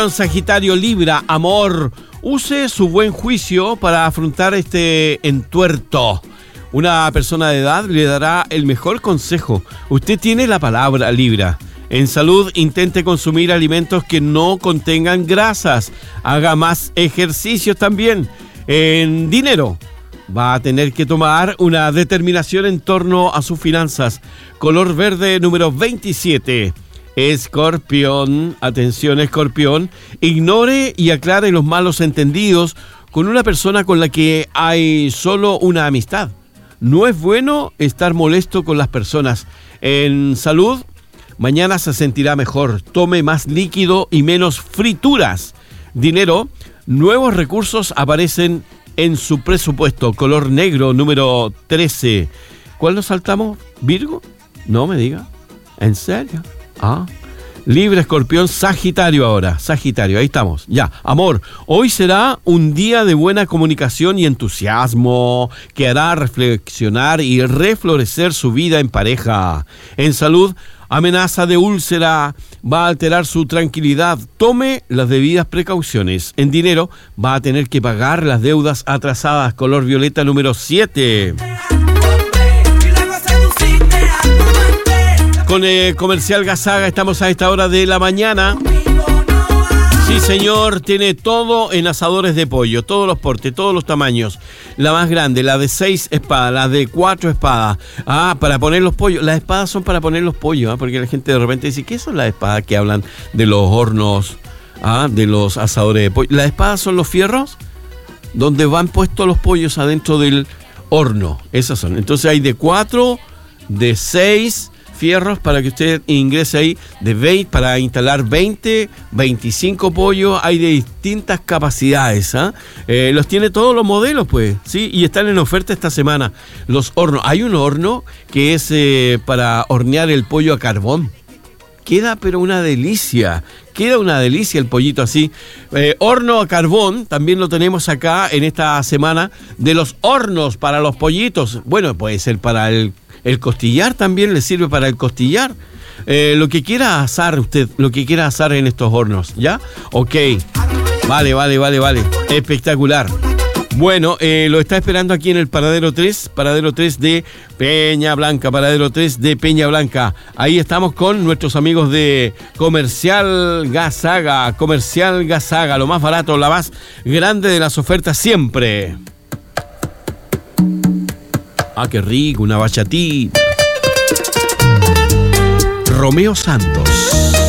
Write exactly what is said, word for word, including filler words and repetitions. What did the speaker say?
Sagitario, Libra, amor. Use su buen juicio para afrontar este entuerto. Una persona de edad le dará el mejor consejo. Usted tiene la palabra, Libra. En salud, intente consumir alimentos que no contengan grasas. Haga más ejercicios también. En dinero, va a tener que tomar una determinación en torno a sus finanzas. Color verde número veintisiete. Escorpión, atención Escorpión, ignore y aclare los malos entendidos con una persona con la que hay solo una amistad. No es bueno estar molesto con las personas. En salud, mañana se sentirá mejor. Tome más líquido y menos frituras. Dinero, nuevos recursos aparecen en su presupuesto. Color negro número trece. ¿Cuál nos saltamos? ¿Virgo? No me diga. ¿En serio? Ah, Libra, Escorpión, Sagitario ahora, Sagitario, ahí estamos, ya, amor, hoy será un día de buena comunicación y entusiasmo que hará reflexionar y reflorecer su vida en pareja. En salud, amenaza de úlcera va a alterar su tranquilidad, tome las debidas precauciones. En dinero, va a tener que pagar las deudas atrasadas. Color violeta número siete. Con el Comercial Gasaga estamos a esta hora de la mañana. Sí, señor, tiene todo en asadores de pollo, todos los portes, todos los tamaños. La más grande, la de seis espadas, la de cuatro espadas. Ah, para poner los pollos. Las espadas son para poner los pollos, ¿eh? Porque la gente de repente dice, ¿qué son las espadas que hablan de los hornos, ah, de los asadores de pollo? Las espadas son los fierros donde van puestos los pollos adentro del horno. Esas son. Entonces hay de cuatro, de seis fierros para que usted ingrese ahí, de veinte para instalar veinte, veinticinco pollos. Hay de distintas capacidades, ¿eh? Eh, los tiene todos los modelos, pues, sí, y están en oferta esta semana. Los hornos, hay un horno que es eh, para hornear el pollo a carbón. Queda pero una delicia, queda una delicia el pollito así. Eh, horno a carbón, también lo tenemos acá en esta semana de los hornos para los pollitos. Bueno, puede ser para el El costillar también le sirve para el costillar. Eh, lo que quiera asar usted, lo que quiera asar en estos hornos, ¿ya? Ok. Vale, vale, vale, vale. Espectacular. Bueno, eh, lo está esperando aquí en el Paradero tres, Paradero tres de Peña Blanca, Paradero tres de Peña Blanca. Ahí estamos con nuestros amigos de Comercial Gasaga, Comercial Gasaga, lo más barato, la más grande de las ofertas siempre. Ah, qué rico, una bachatita. Romeo Santos.